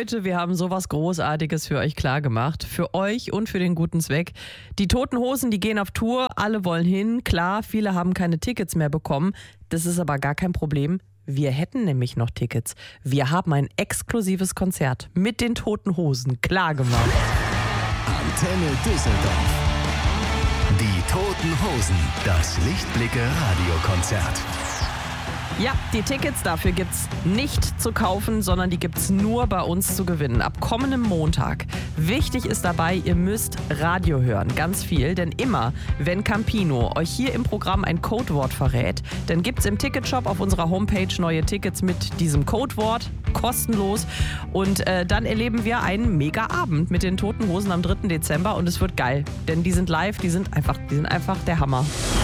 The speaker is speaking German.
Leute, wir haben sowas Großartiges für euch klargemacht. Für euch und für den guten Zweck. Die Toten Hosen, die gehen auf Tour, alle wollen hin. Klar, viele haben keine Tickets mehr bekommen. Das ist aber gar kein Problem. Wir hätten nämlich noch Tickets. Wir haben ein exklusives Konzert mit den Toten Hosen klargemacht. Antenne Düsseldorf. Die Toten Hosen, das Lichtblicke Radiokonzert. Ja, die Tickets dafür gibt's nicht zu kaufen, sondern die gibt's nur bei uns zu gewinnen. Ab kommendem Montag. Wichtig ist dabei, ihr müsst Radio hören. Ganz viel, denn immer, wenn Campino euch hier im Programm ein Codewort verrät, dann gibt's im Ticketshop auf unserer Homepage neue Tickets mit diesem Codewort. Kostenlos. Und dann erleben wir einen Mega-Abend mit den Toten Hosen am 3. Dezember und es wird geil. Denn die sind live, die sind einfach der Hammer.